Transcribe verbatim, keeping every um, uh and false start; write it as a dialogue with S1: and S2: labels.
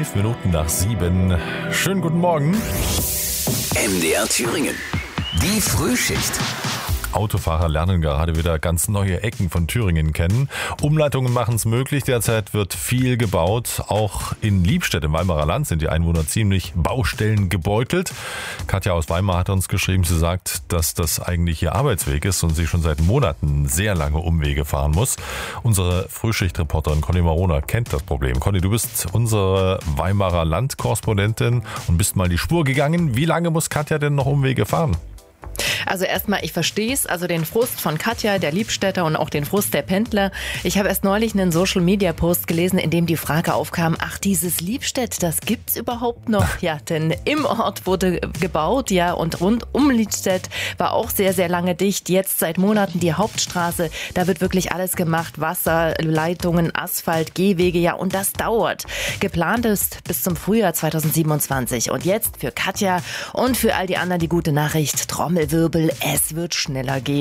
S1: Elf Minuten nach sieben. Schönen guten Morgen.
S2: M D R Thüringen. Die Frühschicht.
S1: Autofahrer lernen gerade wieder ganz neue Ecken von Thüringen kennen. Umleitungen machen es möglich. Derzeit wird viel gebaut. Auch in Liebstedt im Weimarer Land sind die Einwohner ziemlich Baustellen gebeutelt. Katja aus Weimar hat uns geschrieben, sie sagt, dass das eigentlich ihr Arbeitsweg ist und sie schon seit Monaten sehr lange Umwege fahren muss. Unsere Frühschichtreporterin Conny Marona kennt das Problem. Conny, du bist unsere Weimarer Land-Korrespondentin und bist mal die Spur gegangen. Wie lange muss Katja denn noch Umwege fahren?
S3: Also erstmal, ich verstehe es, also den Frust von Katja, der Liebstädter und auch den Frust der Pendler. Ich habe erst neulich einen Social-Media-Post gelesen, in dem die Frage aufkam, ach, dieses Liebstedt, das gibt's überhaupt noch? Ja, denn im Ort wurde gebaut, ja, und rund um Liebstedt war auch sehr, sehr lange dicht. Jetzt seit Monaten die Hauptstraße, da wird wirklich alles gemacht, Wasser, Leitungen, Asphalt, Gehwege, ja, und das dauert. Geplant ist bis zum Frühjahr zweitausendsiebenundzwanzig. Und jetzt für Katja und für all die anderen die gute Nachricht, Trommelwirbel, es wird schneller gehen.